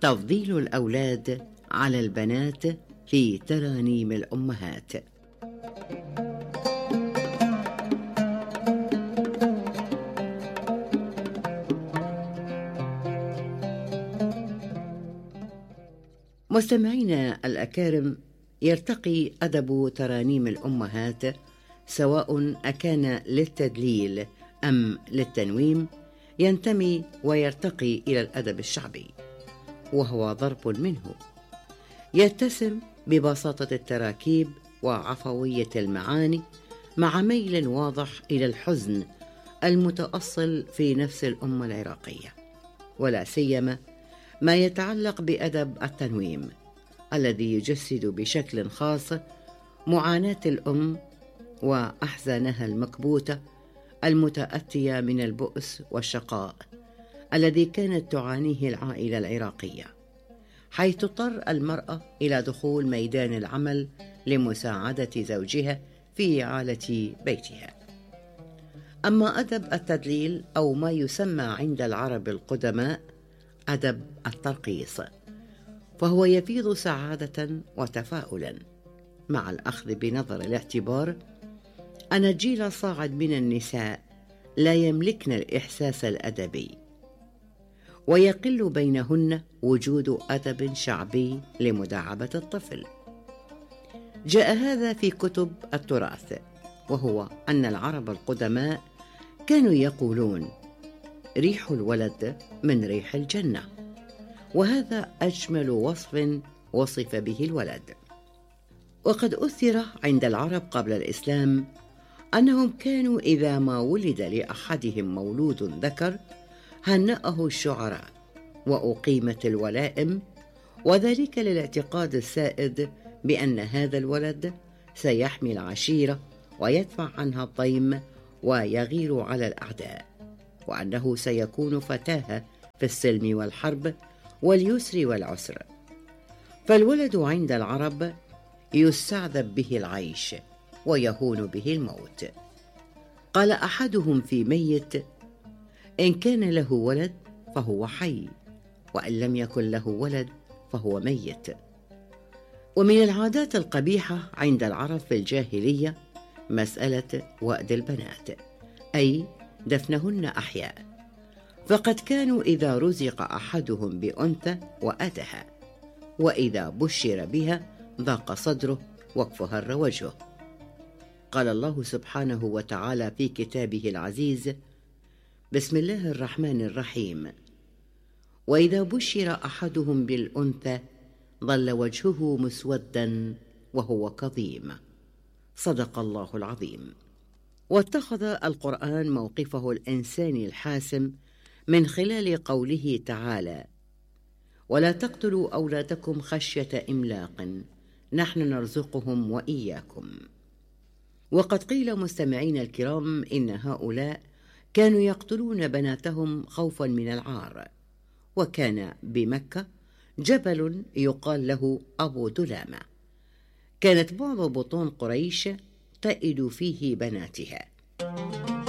تفضيل الأولاد على البنات في ترانيم الأمهات. مستمعينا الأكارم، يرتقي أدب ترانيم الأمهات سواء أكان للتدليل أم للتنويم، ينتمي ويرتقي إلى الأدب الشعبي، وهو ضرب منه يتسم ببساطة التراكيب وعفوية المعاني، مع ميل واضح إلى الحزن المتأصل في نفس الأمة العراقية، ولا سيما ما يتعلق بأدب التنويم الذي يجسد بشكل خاص معاناة الأم وأحزانها المكبوتة المتأتية من البؤس والشقاء الذي كانت تعانيه العائلة العراقية، حيث تضطر المرأة إلى دخول ميدان العمل لمساعدة زوجها في إعالة بيتها. أما أدب التدليل أو ما يسمى عند العرب القدماء أدب الترقيص، فهو يفيض سعادة وتفاؤلا، مع الأخذ بنظر الاعتبار أن الجيل الصاعد من النساء لا يملكن الإحساس الأدبي، ويقل بينهن وجود أدب شعبي لمداعبة الطفل. جاء هذا في كتب التراث، وهو أن العرب القدماء كانوا يقولون: ريح الولد من ريح الجنة، وهذا أجمل وصف وصف به الولد. وقد أثر عند العرب قبل الإسلام أنهم كانوا إذا ما ولد لأحدهم مولود ذكر هنأه الشعراء وأقيمت الولائم، وذلك للاعتقاد السائد بأن هذا الولد سيحمي العشيرة ويدفع عنها الضيم ويغير على الأعداء، وأنه سيكون فتاة في السلم والحرب واليسر والعسر. فالولد عند العرب يستعذب به العيش ويهون به الموت. قال أحدهم في ميت: إن كان له ولد فهو حي، وإن لم يكن له ولد فهو ميت. ومن العادات القبيحة عند العرب في الجاهلية مسألة وأد البنات، أي دفنهن أحياء، فقد كانوا إذا رزق أحدهم بأنثى وأتها، وإذا بشر بها ضاق صدره واكفهر وجهه. قال الله سبحانه وتعالى في كتابه العزيز: بسم الله الرحمن الرحيم: وإذا بشر أحدهم بالأنثى ظل وجهه مسودا وهو كظيم. صدق الله العظيم. واتخذ القرآن موقفه الإنساني الحاسم من خلال قوله تعالى: ولا تقتلوا أولادكم خشية إملاق نحن نرزقهم وإياكم. وقد قيل مستمعين الكرام إن هؤلاء كانوا يقتلون بناتهم خوفا من العار. وكان بمكة جبل يقال له أبو دلامة، كانت بعض بطون قريش تئد فيه بناتها.